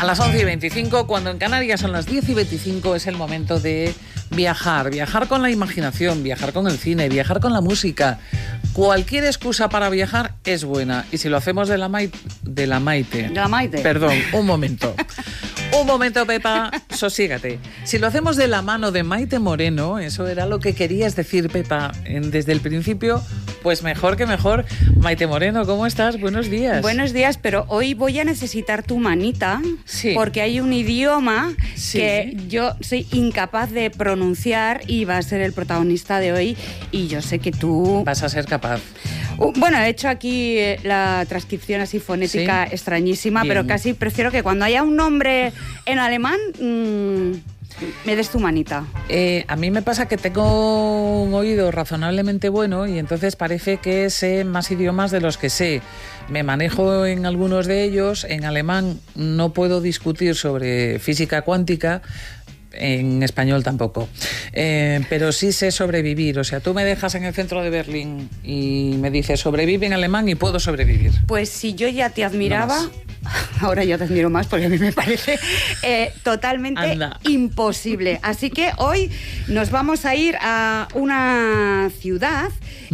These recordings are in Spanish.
A las 11:25, cuando en Canarias son las 10:25, es el momento de viajar. Viajar con la imaginación, viajar con el cine, viajar con la música. Cualquier excusa para viajar es buena. Y si lo hacemos de la Maite. Perdón, un momento. Un momento, Pepa, sosígate. Si lo hacemos de la mano de Maite Moreno, eso era lo que querías decir, Pepa, desde el principio, pues mejor que mejor. Maite Moreno, ¿cómo estás? Buenos días. Buenos días, pero hoy voy a necesitar tu manita, sí, porque hay un idioma sí, que yo soy incapaz de pronunciar y va a ser el protagonista de hoy, y yo sé que tú... Vas a ser capaz. Bueno, he hecho aquí la transcripción así fonética, ¿sí? Extrañísima. Bien. Pero casi prefiero que cuando haya un nombre en alemán me des tu manita. A mí me pasa que tengo un oído razonablemente bueno y entonces parece que sé más idiomas de los que sé. Me manejo en algunos de ellos. En alemán no puedo discutir sobre física cuántica. En español tampoco, pero sí sé sobrevivir. O sea, tú me dejas en el centro de Berlín y me dices sobrevive en alemán y puedo sobrevivir. Pues si yo ya te admiraba, no, ahora ya te admiro más porque a mí me parece totalmente imposible. Así que hoy nos vamos a ir a una ciudad.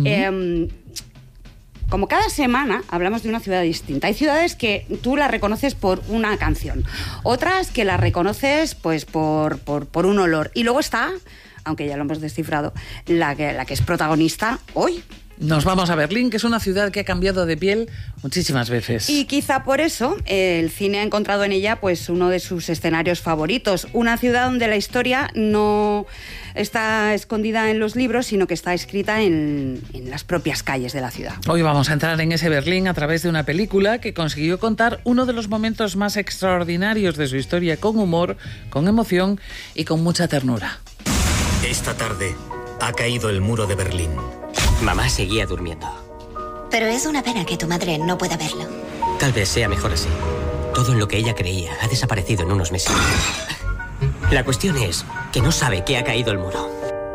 Como cada semana hablamos de una ciudad distinta. Hay ciudades que tú las reconoces por una canción, otras que las reconoces pues por un olor. Y luego está, aunque ya lo hemos descifrado, la que es protagonista hoy. Nos vamos a Berlín, que es una ciudad que ha cambiado de piel muchísimas veces. Y quizá por eso el cine ha encontrado en ella pues uno de sus escenarios favoritos. Una ciudad donde la historia no está escondida en los libros, sino que está escrita en las propias calles de la ciudad. Hoy vamos a entrar en ese Berlín a través de una película que consiguió contar uno de los momentos más extraordinarios de su historia con humor, con emoción y con mucha ternura. Esta tarde ha caído el muro de Berlín. Mamá seguía durmiendo. Pero es una pena que tu madre no pueda verlo. Tal vez sea mejor así. Todo en lo que ella creía ha desaparecido en unos meses. La cuestión es que no sabe que ha caído el muro.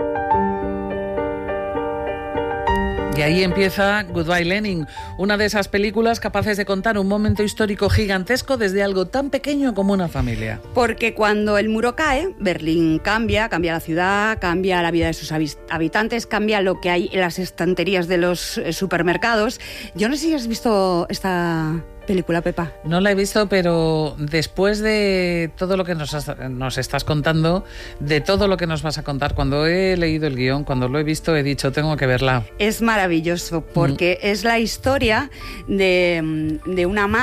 Y ahí empieza Goodbye Lenin, una de esas películas capaces de contar un momento histórico gigantesco desde algo tan pequeño como una familia. Porque cuando el muro cae, Berlín cambia la ciudad, cambia la vida de sus habitantes, cambia lo que hay en las estanterías de los supermercados. Yo no sé si has visto esta película, Pepa. No la he visto, pero después de todo lo que nos estás contando, de todo lo que nos vas a contar, cuando he leído el guión, cuando lo he visto, he dicho, tengo que verla. Es maravilloso, porque es la historia de una madre